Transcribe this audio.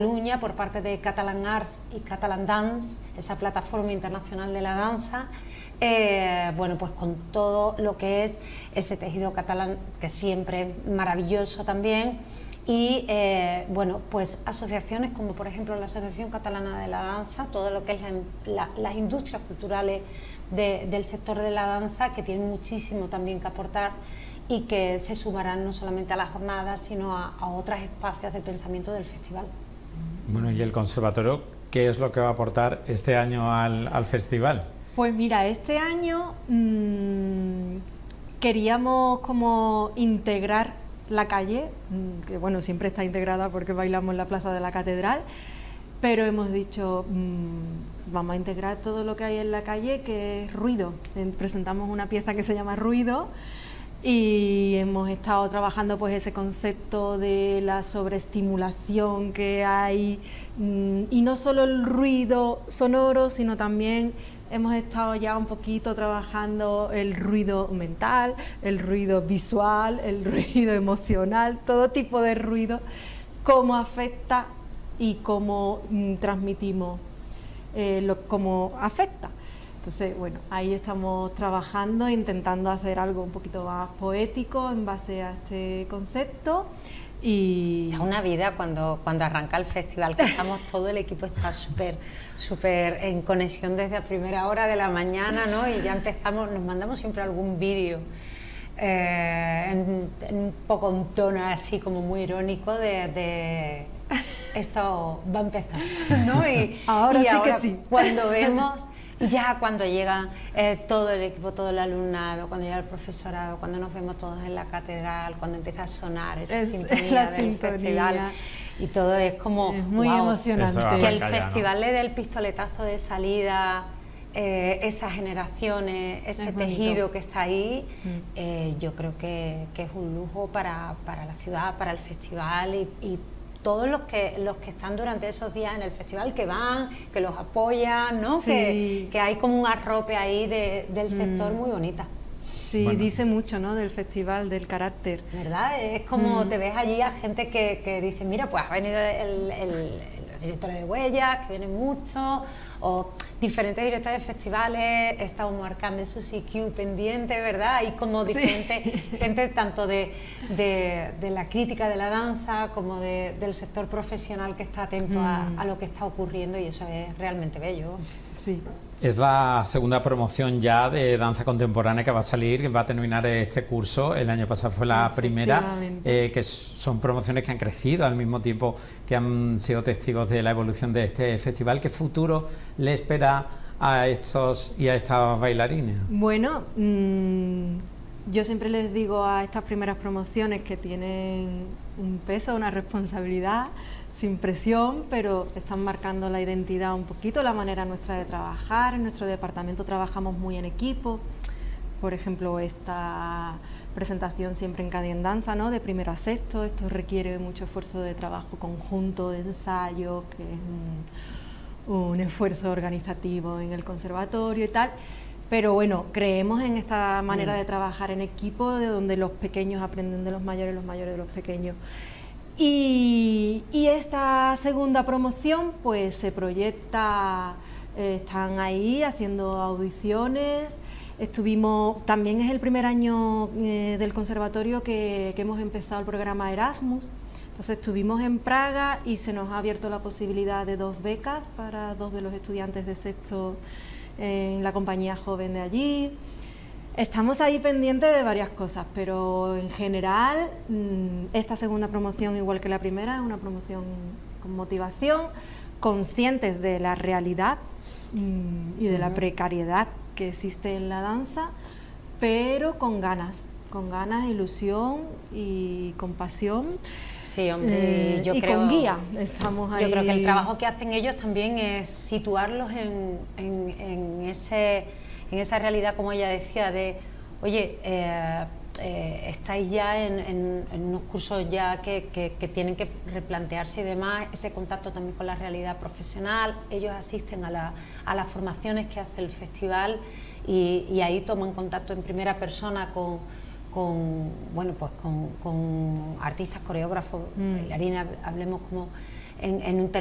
Cataluña por parte de Catalan Arts y Catalan Dance, esa plataforma internacional de la danza, bueno, pues con todo lo que es ese tejido catalán, que siempre es maravilloso también, y bueno, pues asociaciones como por ejemplo la Asociación Catalana de la Danza, todo lo que es las industrias culturales del sector de la danza, que tienen muchísimo también que aportar y que se sumarán no solamente a las jornadas, sino a otros espacios del pensamiento del festival. Bueno, ¿y el conservatorio qué es lo que va a aportar este año al festival? Pues mira, este año queríamos como integrar la calle, que bueno, siempre está integrada porque bailamos en la plaza de la Catedral, pero hemos dicho, vamos a integrar todo lo que hay en la calle, que es ruido. Presentamos una pieza que se llama Ruido, y hemos estado trabajando pues ese concepto de la sobreestimulación que hay, y no solo el ruido sonoro, sino también hemos estado ya un poquito trabajando el ruido mental, el ruido visual, el ruido emocional, todo tipo de ruido, cómo afecta y cómo transmitimos cómo afecta. Entonces, bueno, ahí estamos trabajando, intentando hacer algo un poquito más poético en base a este concepto. Y da una vida cuando arranca el festival, que estamos, todo el equipo está súper en conexión desde la primera hora de la mañana, ¿no? Y ya empezamos, nos mandamos siempre algún vídeo en un poco un tono así como muy irónico de esto va a empezar, ¿no? Ahora y sí ahora, que sí. Cuando vemos, ya cuando llega todo el equipo, todo el alumnado, cuando llega el profesorado, cuando nos vemos todos en la catedral, cuando empieza a sonar esa sintonía del festival, y todo es como es muy wow, emocionante. Que el festival le dé el pistoletazo de salida, esas generaciones, ese tejido que está ahí, yo creo que es un lujo para la ciudad, para el festival, y todos los que están durante esos días en el festival, que van, que los apoyan, ¿no? Sí. Que hay como un arrope ahí del sector muy bonita. Sí, bueno, dice mucho, ¿no?, del festival, del carácter. ¿Verdad? Es como te ves allí a gente que dice, mira, pues ha venido el director de Huellas, que viene mucho, o diferentes directores de festivales, está un marcando su CQ pendiente, ¿verdad? Hay como diferente gente tanto de la crítica de la danza como del sector profesional que está atento a lo que está ocurriendo, y eso es realmente bello. Sí. Es la segunda promoción ya de danza contemporánea que va a salir, que va a terminar este curso. El año pasado fue la primera, que son promociones que han crecido al mismo tiempo que han sido testigos de la evolución de este festival. ¿Qué futuro le espera a estos y a estas bailarines? Bueno, yo siempre les digo a estas primeras promociones que tienen un peso, una responsabilidad, sin presión, pero están marcando la identidad un poquito, la manera nuestra de trabajar. En nuestro departamento trabajamos muy en equipo. Por ejemplo, esta presentación siempre en Cádiz en Danza, ¿no?, de primero a sexto. Esto requiere mucho esfuerzo de trabajo conjunto, de ensayo, que es un esfuerzo organizativo en el conservatorio y tal. Pero bueno, creemos en esta manera de trabajar en equipo, de donde los pequeños aprenden de los mayores de los pequeños. Y esta segunda promoción pues se proyecta, están ahí haciendo audiciones. También es el primer año del conservatorio que hemos empezado el programa Erasmus. Entonces estuvimos en Praga y se nos ha abierto la posibilidad de 2 becas para 2 de los estudiantes de sexto en la compañía joven de allí. Estamos ahí pendientes de varias cosas, pero en general esta segunda promoción, igual que la primera, es una promoción con motivación, conscientes de la realidad y de la precariedad que existe en la danza, pero con ganas, ilusión y con pasión. Sí, hombre, yo creo, con guía. Estamos ahí. Yo creo que el trabajo que hacen ellos también es situarlos en esa realidad, como ella decía, de, oye, estáis ya en unos cursos ya que tienen que replantearse y demás, ese contacto también con la realidad profesional. Ellos asisten a las formaciones que hace el festival y ahí toman contacto en primera persona con artistas, coreógrafos, bailarines, hablemos como en un